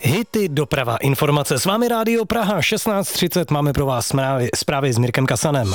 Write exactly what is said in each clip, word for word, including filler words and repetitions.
Hity, doprava, informace. S vámi Rádio Praha šestnáct třicet, máme pro vás zprávy, zprávy s Mirkem Kasanem.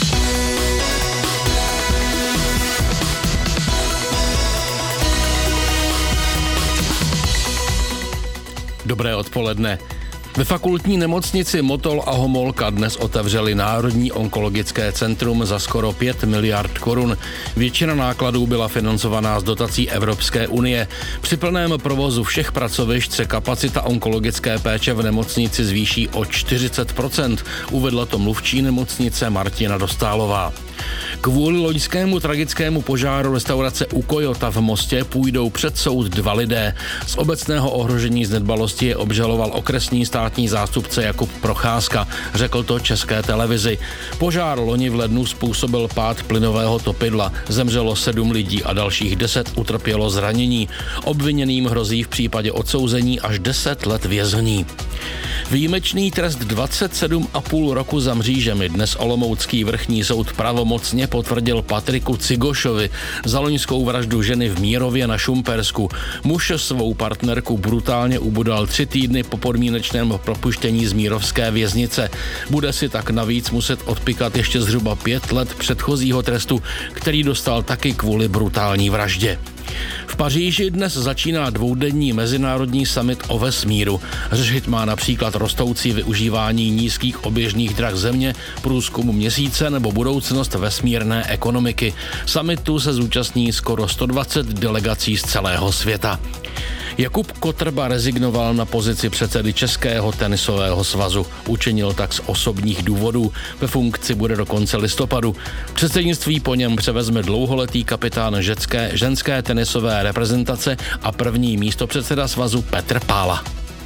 Dobré odpoledne. Ve fakultní nemocnici Motol a Homolka dnes otevřeli Národní onkologické centrum za skoro pět miliard korun. Většina nákladů byla financovaná z dotací Evropské unie. Při plném provozu všech pracovišť se kapacita onkologické péče v nemocnici zvýší o čtyřicet procent, uvedla to mluvčí nemocnice Martina Dostálová. Kvůli loňskému tragickému požáru restaurace U Kojota v Mostě půjdou před soud dva lidé. Z obecného ohrožení z nedbalosti je obžaloval okresní státní zástupce Jakub Procházka, řekl to České televizi. Požár loni v lednu způsobil pád plynového topidla. Zemřelo sedm lidí a dalších deset utrpělo zranění. Obviněným hrozí v případě odsouzení až deset let vězení. Výjimečný trest dvacet sedm a půl roku za mřížemi dnes olomoucký vrchní soud pravomocně potvrdil Patriku Cigošovi za loňskou vraždu ženy v Mírově na Šumpersku. Muž svou partnerku brutálně ubodal tři týdny po podmínečném propuštění z mírovské věznice. Bude si tak navíc muset odpikat ještě zhruba pět let předchozího trestu, který dostal taky kvůli brutální vraždě. V Paříži dnes začíná dvoudenní mezinárodní summit o vesmíru. Řešit má například rostoucí využívání nízkých oběžných drah Země, průzkum Měsíce nebo budoucnost vesmírné ekonomiky. Summitu se zúčastní skoro sto dvacet delegací z celého světa. Jakub Kotrba rezignoval na pozici předsedy Českého tenisového svazu. Učinil tak z osobních důvodů. Ve funkci bude do konce listopadu. Předsednictví po něm převezme dlouholetý kapitán ženské, ženské tenisové reprezentace a první místopředseda svazu Petr Pála.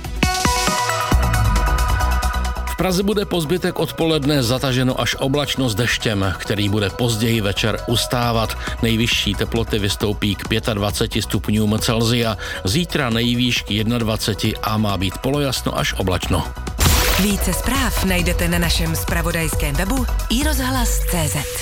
V Praze bude po zbytek odpoledne zataženo až oblačno s deštěm, který bude později večer ustávat. Nejvyšší teploty vystoupí k dvaceti pěti stupňům Celsia. Zítra nejvýš k dvaceti jednomu a má být polojasno až oblačno. Více zpráv najdete na našem zpravodajském webu i rozhlas tečka cé zet.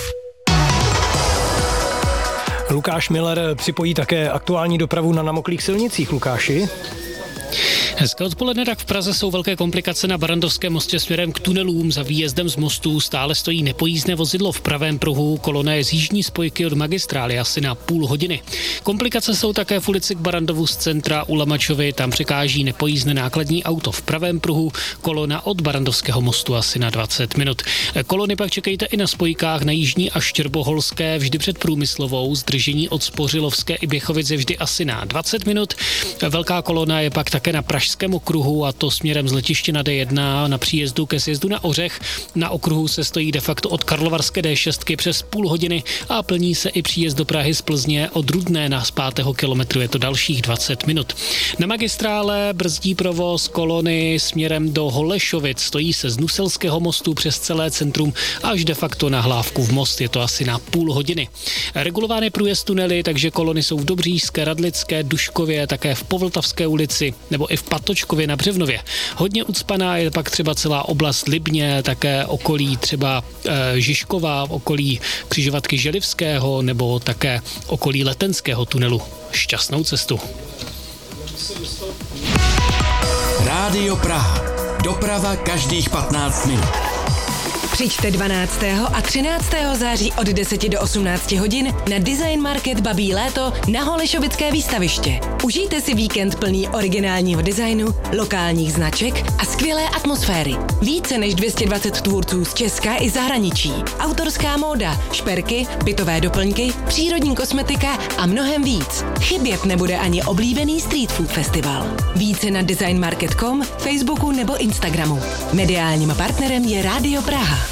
Lukáš Miller připojí také aktuální dopravu na namoklých silnicích. Lukáši? Hezké odpoledne, tak v Praze jsou velké komplikace na Barrandovském mostě směrem k tunelům. Za výjezdem z mostu stále stojí nepojízdné vozidlo v pravém pruhu, kolona je z jižní spojky od magistrály asi na půl hodiny. Komplikace jsou také v ulici k Barrandovu z centra u Lamačovy, tam překáží nepojízdné nákladní auto v pravém pruhu, kolona od Barrandovského mostu asi na dvacet minut. Kolony pak čekejte i na spojkách na jižní a Štěrboholské, vždy před Průmyslovou, zdržení od Spořilovské i Běchovice vždy asi na dvacet minut. Velká kolona je pak také na Pražském okruhu, a to směrem z letiště na dé jedna na příjezdu ke sjezdu na Ořech. Na okruhu se stojí de facto od Karlovarské dé šest přes půl hodiny a plní se i příjezd do Prahy z Plzně od Rudné na z pátého kilometru, je to dalších dvacet minut. Na magistrále brzdí provoz kolony směrem do Holešovic, stojí se z Nuselského mostu přes celé centrum až de facto na Hlávku v Most, je to asi na půl hodiny. Regulovány průjezd tunely, takže kolony jsou v Dobříšské, Radlické, Duškově, také v Povltavské ulici nebo i v Patočkově na Břevnově. Hodně ucpaná je pak třeba celá oblast Libně, také okolí třeba e, Žižkova, okolí křižovatky Želivského nebo také okolí Letenského tunelu. Šťastnou cestu. Rádio Praha. Doprava každých patnáct minut. Přijďte dvanáctého a třináctého září od deseti do osmnácti hodin na Design Market Babí léto na Holešovické výstaviště. Užijte si víkend plný originálního designu, lokálních značek a skvělé atmosféry. Více než dvě stě dvacet tvůrců z Česka i zahraničí. Autorská móda, šperky, bytové doplňky, přírodní kosmetika a mnohem víc. Chybět nebude ani oblíbený street food festival. Více na design market tečka com, Facebooku nebo Instagramu. Mediálním partnerem je Rádio Praha.